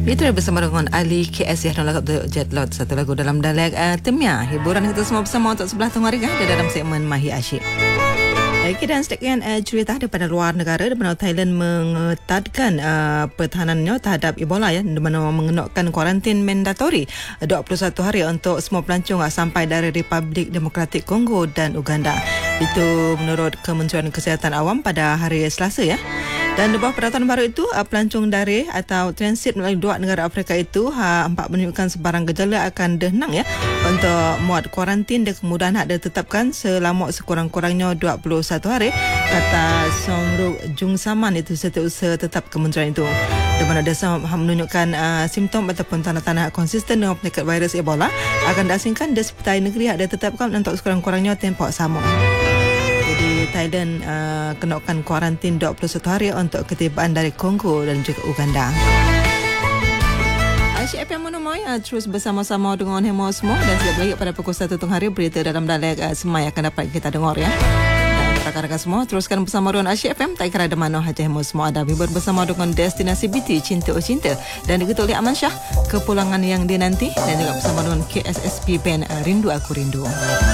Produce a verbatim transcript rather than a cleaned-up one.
Itu bersama dengan Ali K S yang lagu Jet Lot, satu lagu dalam dialek uh, Temia. Hiburan kita semua bersama untuk sebelah tengah hari kan dalam segmen Mahi Asyik. Okay, dan sekian uh, cerita daripada luar negara di mana Thailand mengetatkan uh, pertahanannya terhadap Ebola ya, di mana mengenokkan kuarantin mandatori dua puluh satu hari untuk semua pelancong uh, sampai dari Republik Demokratik Kongo dan Uganda. Itu menurut Kementerian Kesihatan Awam pada hari Selasa ya. Dan di bawah peraturan baru itu, pelancong dari atau transit melalui dua negara Afrika itu ha, empat menunjukkan sebarang gejala akan dihenang ya untuk muat kuarantin dan kemudahan hak ditetapkan selama sekurang-kurangnya dua puluh satu hari, kata Somruk Jungsaman, itu setiausaha tetap kementerian itu. Di mana dia menunjukkan uh, simptom ataupun tanda-tanda konsisten dengan penyakit virus Ebola akan diasingkan di sepetai negeri hak ditetapkan untuk sekurang-kurangnya tempoh sama. Jadi Thailand uh, kenakan kuarantin dua puluh satu hari untuk ketibaan dari Kongo dan juga Uganda. Asyik F M menemui uh, terus bersama-sama dengan Hemo semua, dan sekejap lagi pada pukul satu tengah hari berita dalam dialek uh, Semai akan dapat kita dengar ya. Dan rakan-rakan semua teruskan bersama dengan Asyik F M. Tak kira ada mana Haji Hemo semua ada hibur bersama dengan Destinasi B T Cinta Oh Cinta dan diketuk oleh Aman Shah, Kepulangan Yang Dinanti, dan juga bersama dengan K S S P Band uh, Rindu Aku Rindu.